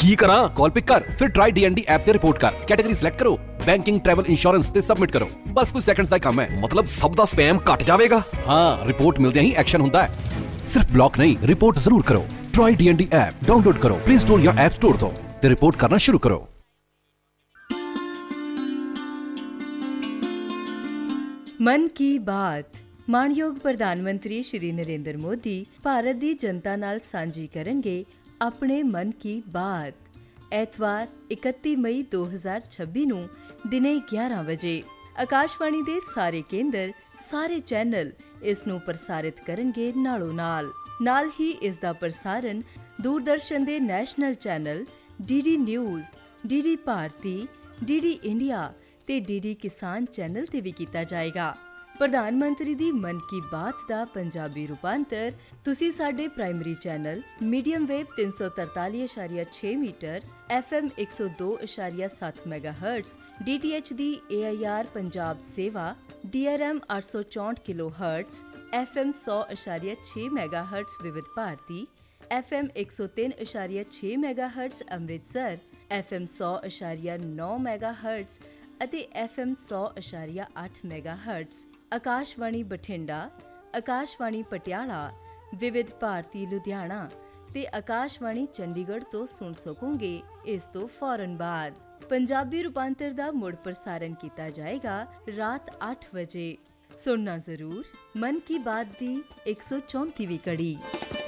की करा? Call pick कर, फिर ट्राई DND ऐप ते रिपोर्ट कर, कैटेगरी सिलेक्ट करो, बैंकिंग ट्रैवल इंश्योरेंस ते सबमिट करो। बस कुछ सेकंड्स दा काम है। मतलब सब दा स्पैम घट जाएगा? हाँ, रिपोर्ट मिलते ही एक्शन होता है। सिर्फ ब्लॉक नहीं, रिपोर्ट जरूर करो। ट्राई DND ऐप डाउनलोड करो प्ले स्टोर या ऐप स्टोर तो ते रिपोर्ट करना शुरू करो। मन की बात मानयोग प्रधानमंत्री श्री नरेंद्र मोदी भारत दी जनता नाल सांझी करनगे अपने मन की बात। ਐਤਵਾਰ 31 ਮਈ 2026 ਨੂੰ ਦਿਨੇ 11 ਵਜੇ ਆਕਾਸ਼ਵਾਣੀ ਦੇ ਸਾਰੇ ਕੇਂਦਰ ਸਾਰੇ ਚੈਨਲ ਇਸ ਨੂੰ ਪ੍ਰਸਾਰਿਤ ਕਰਨਗੇ ਨਾਲ ਹੀ ਇਸ ਦਾ ਪ੍ਰਸਾਰਣ ਦੂਰਦਰਸ਼ਨ ਦੇ national channel DD news, DD ਭਾਰਤੀ, DD ਇੰਡੀਆ ਤੇ DD ਕਿਸਾਨ ਚੈਨਲ ਤੇ ਵੀ ਕੀਤਾ ਜਾਏਗਾ। ਪ੍ਰਧਾਨ ਮੰਤਰੀ ਦੀ ਮਨ ਕੀ ਬਾਤ ਦਾ ਪੰਜਾਬੀ ਰੂਪਾਂਤਰ ਤੁਸੀਂ ਸਾਡੇ primary channel medium wave 343.6 metre FM 102.7 ਮੈਗਾਹਰਟਜ਼ DTH ਦੀ AIR ਪੰਜਾਬ ਸੇਵਾ DRM 864 ਕਿਲੋਹਰਟਜ਼ FM 100.6 ਮੈਗਾਹਰਟਜ਼ ਵਿਵਿਧ ਭਾਰਤੀ FM 103.6 ਮੈਗਾਹਰਟਜ਼ ਅੰਮ੍ਰਿਤਸਰ FM 100.9 ਮੈਗਾਹਰਟਜ਼ ਅਤੇ FM 100.8 ਮੈਗਾਹਰਟਜ਼ ਆਕਾਸ਼ਵਾਣੀ ਬਠਿੰਡਾ, ਆਕਾਸ਼ਵਾਣੀ ਪਟਿਆਲਾ, ਵਿਵਿਧ ਭਾਰਤੀ ਲੁਧਿਆਣਾ ਤੇ ਆਕਾਸ਼ਵਾਣੀ ਚੰਡੀਗੜ੍ਹ ਤੋਂ ਸੁਣ ਸਕੋਗੇ। ਇਸ ਤੋਂ ਫੌਰਨ ਬਾਅਦ ਪੰਜਾਬੀ ਰੂਪਾਂਤਰ ਦਾ ਮੁੜ ਪ੍ਰਸਾਰਣ ਕੀਤਾ ਜਾਏਗਾ ਰਾਤ 8 ਵਜੇ। ਸੁਣਨਾ ਜ਼ਰੂਰ ਮਨ ਕੀ ਬਾਤ ਦੀ 134ਵੀਂ ਕੜੀ।